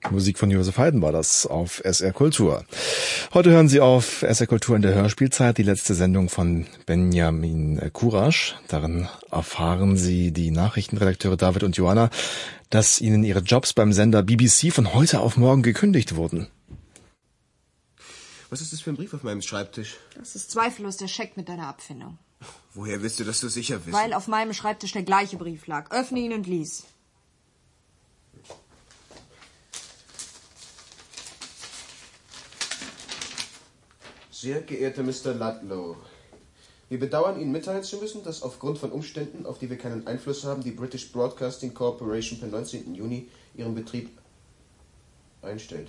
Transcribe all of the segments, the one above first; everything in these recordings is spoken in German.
Musik von Josef Haydn war das auf SR Kultur. Heute hören Sie auf SR Kultur in der Hörspielzeit die letzte Sendung von Benjamin Kurasch. Darin erfahren Sie, die Nachrichtenredakteure David und Joanna, dass ihnen ihre Jobs beim Sender BBC von heute auf morgen gekündigt wurden. Was ist das für ein Brief auf meinem Schreibtisch? Das ist zweifellos der Scheck mit deiner Abfindung. Woher willst du das so sicher wissen? Weil auf meinem Schreibtisch der gleiche Brief lag. Öffne ihn und lies. Sehr geehrter Mr. Ludlow, wir bedauern Ihnen mitteilen zu müssen, dass aufgrund von Umständen, auf die wir keinen Einfluss haben, die British Broadcasting Corporation per 19. Juni ihren Betrieb einstellt.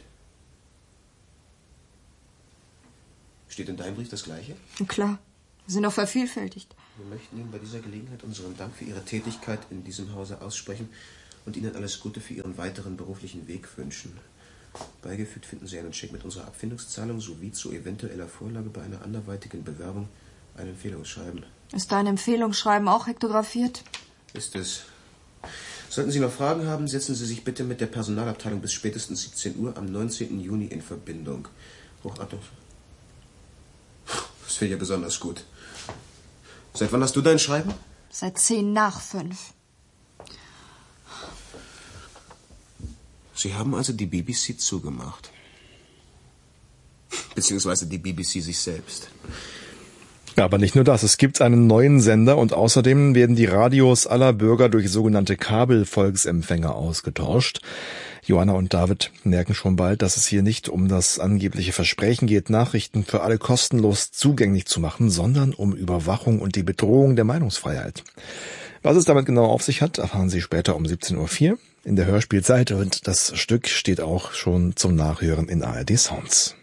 Steht in deinem Brief das Gleiche? Klar, wir sind auch vervielfältigt. Wir möchten Ihnen bei dieser Gelegenheit unseren Dank für Ihre Tätigkeit in diesem Hause aussprechen und Ihnen alles Gute für Ihren weiteren beruflichen Weg wünschen. Beigefügt finden Sie einen Scheck mit unserer Abfindungszahlung sowie zu eventueller Vorlage bei einer anderweitigen Bewerbung ein Empfehlungsschreiben. Ist dein Empfehlungsschreiben auch hektografiert? Ist es. Sollten Sie noch Fragen haben, setzen Sie sich bitte mit der Personalabteilung bis spätestens 17 Uhr am 19. Juni in Verbindung. Hochachtung. Das finde ich ja besonders gut. Seit wann hast du dein Schreiben? Seit 5:10. Sie haben also die BBC zugemacht. Beziehungsweise die BBC sich selbst. Ja, aber nicht nur das. Es gibt einen neuen Sender und außerdem werden die Radios aller Bürger durch sogenannte Kabelvolksempfänger ausgetauscht. Joanna und David merken schon bald, dass es hier nicht um das angebliche Versprechen geht, Nachrichten für alle kostenlos zugänglich zu machen, sondern um Überwachung und die Bedrohung der Meinungsfreiheit. Was es damit genau auf sich hat, erfahren Sie später um 17:04 Uhr in der Hörspielzeit und das Stück steht auch schon zum Nachhören in ARD Sounds.